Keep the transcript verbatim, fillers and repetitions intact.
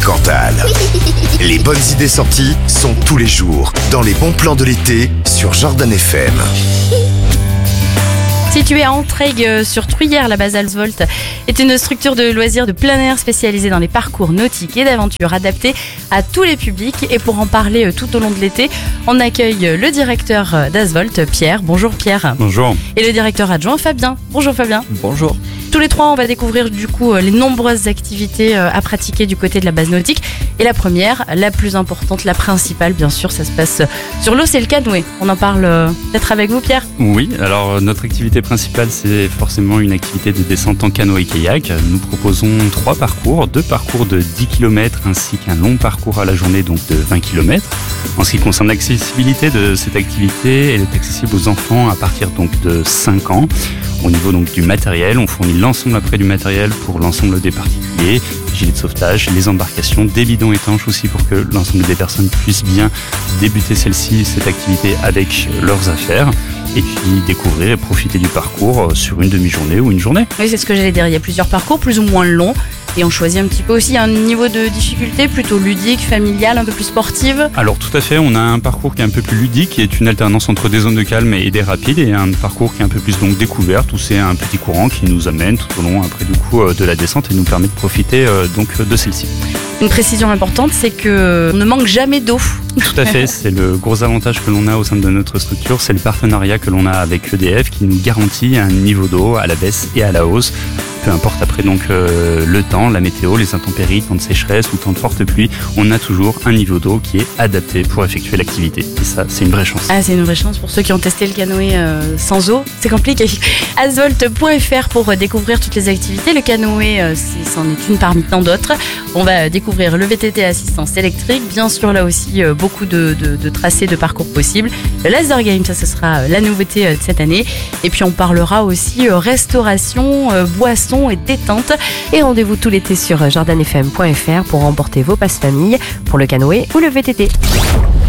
Cantal. Les bonnes idées sorties sont tous les jours dans les bons plans de l'été sur Jordan F M. Située à Entraigues sur Truyère, la base Alsvolt est une structure de loisirs de plein air spécialisée dans les parcours nautiques et d'aventure adaptés à tous les publics. Et pour en parler tout au long de l'été, on accueille le directeur d'Alsvolt, Pierre. Bonjour Pierre. Bonjour. Et le directeur adjoint, Fabien. Bonjour Fabien. Bonjour. Tous les trois, on va découvrir du coup les nombreuses activités à pratiquer du côté de la base nautique. Et la première, la plus importante, la principale, bien sûr, ça se passe sur l'eau, c'est le canoë. On en parle peut-être avec vous, Pierre ? Oui, alors notre activité principale, c'est forcément une activité de descente en canoë-kayak. Nous proposons trois parcours, deux parcours de dix kilomètres ainsi qu'un long parcours à la journée, donc de vingt kilomètres. En ce qui concerne l'accessibilité de cette activité, elle est accessible aux enfants à partir donc de cinq ans. Au niveau donc du matériel, on fournit l'ensemble après du matériel pour l'ensemble des particuliers, les gilets de sauvetage, les embarcations, des bidons étanches aussi pour que l'ensemble des personnes puissent bien débuter celle-ci, cette activité avec leurs affaires. Et puis découvrir et profiter du parcours sur une demi-journée ou une journée. Oui, c'est ce que j'allais dire. Il y a plusieurs parcours, plus ou moins longs. Et on choisit un petit peu aussi un niveau de difficulté plutôt ludique, familial, un peu plus sportive. Alors tout à fait, on a un parcours qui est un peu plus ludique, qui est une alternance entre des zones de calme et des rapides, et un parcours qui est un peu plus donc découverte, où c'est un petit courant qui nous amène tout au long après du coup de la descente et nous permet de profiter donc de celle-ci. Une précision importante, c'est qu'on ne manque jamais d'eau. Tout à fait, c'est le gros avantage que l'on a au sein de notre structure, c'est le partenariat que l'on a avec E D F qui nous garantit un niveau d'eau à la baisse et à la hausse. Peu importe après donc euh, le temps, la météo, les intempéries, temps de sécheresse ou temps de forte pluie, on a toujours un niveau d'eau qui est adapté pour effectuer l'activité. Et ça, c'est une vraie chance. Ah, c'est une vraie chance pour ceux qui ont testé le canoë euh, sans eau. C'est compliqué. Alsvolt point F R pour découvrir toutes les activités. Le canoë, euh, c'en est une parmi tant d'autres. On va découvrir le V T T assistance électrique. Bien sûr, là aussi, euh, beaucoup de, de, de tracés, de parcours possibles. Le laser game, ça, ce sera la nouveauté euh, de cette année. Et puis, on parlera aussi euh, restauration, euh, boisson et détente. Et rendez-vous tout l'été sur jordan f m point f r pour remporter vos passes famille pour le canoë ou le V T T.